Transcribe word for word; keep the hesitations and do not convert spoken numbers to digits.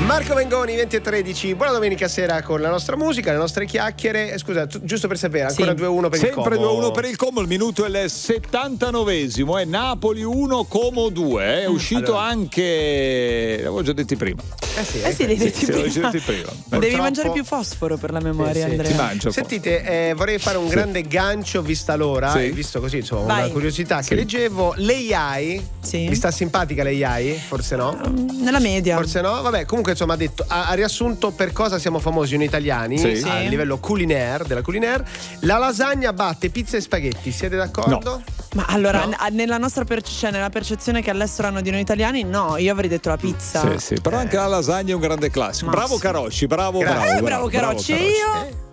Marco Mengoni, venti e tredici, buona domenica sera con la nostra musica, le nostre chiacchiere. Scusa, tu, giusto per sapere, ancora sì. due a uno per Sempre il Como. due a uno per il Como, il minuto è il settantanovesimo, è Napoli uno, Como due. È uscito allora. anche, l'avevo già detti prima. Eh sì, Eh sì, devi, Sì, sì, l'avevo già detti prima. devi Purtroppo- mangiare più fosforo per la memoria, Sì, sì. Andrea. Si mangia. Sentite, eh, vorrei fare un grande gancio vista l'ora, Sì. e visto così, insomma, Vai. una curiosità Sì. che leggevo. L'A I, Sì. vi sta simpatica l'A I? Forse no? Nella media. Forse no? Vabbè, comunque insomma ha detto, ha, ha riassunto per cosa siamo famosi noi italiani Sì. a Sì. livello culinaire, della culinaire. La lasagna batte pizza e spaghetti, siete d'accordo? Ma allora, No? n- nella nostra perce- cioè, nella percezione che all'estero hanno di noi italiani, no, io avrei detto la pizza. Sì, sì, però anche la lasagna è un grande classico. Ma Bravo sì. Carocci, bravo, Grazie. bravo. Eh, bravo Carocci, io Eh?